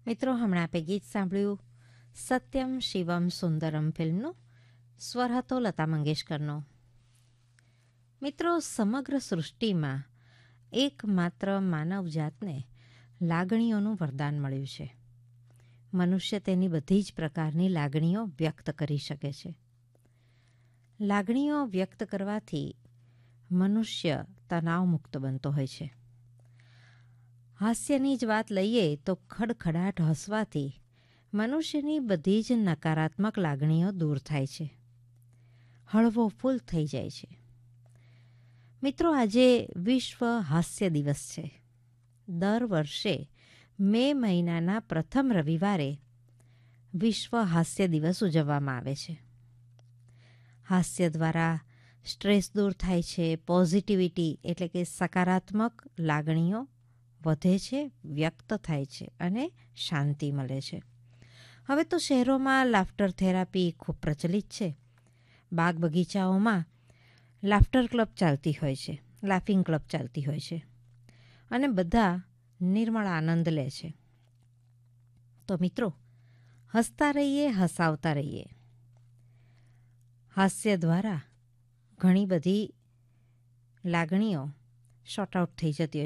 મિત્રો, હમણાં આપે ગીત સાંભળ્યું સત્યમ શિવમ સુંદરમ ફિલ્મનું. સ્વર હતો લતા મંગેશકરનો. મિત્રો, સમગ્ર સૃષ્ટિમાં એકમાત્ર માનવ જાતને લાગણીઓનું વરદાન મળ્યું છે. મનુષ્ય તેની બધી જ પ્રકારની લાગણીઓ વ્યક્ત કરી શકે છે. લાગણીઓ વ્યક્ત કરવાથી મનુષ્ય તણાવમુક્ત બનતો હોય છે. હાસ્યની જ વાત લઈએ તો ખડખડાટ હસવાથી મનુષ્યની બધી જ નકારાત્મક લાગણીઓ દૂર થાય છે, હળવો ફૂલ થઈ જાય છે. મિત્રો, આજે વિશ્વ હાસ્ય દિવસ છે. દર વર્ષે મે મહિનાના પ્રથમ રવિવારે વિશ્વ હાસ્ય દિવસ ઉજવવામાં આવે છે. હાસ્ય દ્વારા સ્ટ્રેસ દૂર થાય છે, પોઝિટિવિટી એટલે કે સકારાત્મક લાગણીઓ વધે છે, વ્યક્ત થાય છે અને શાંતિ મળે છે. હવે તો શહેરોમાં લાફ્ટર થેરાપી ખૂબ પ્રચલિત છે. બાગ બગીચાઓમાં લાફ્ટર ક્લબ ચાલતી હોય છે, લાફિંગ ક્લબ ચાલતી હોય છે અને બધા નિર્મળ આનંદ લે છે. તો મિત્રો, હસતા રહીએ, હસાવતા રહીએ. હાસ્ય દ્વારા ઘણી બધી લાગણીઓ શોર્ટ આઉટ થઈ જતી હોય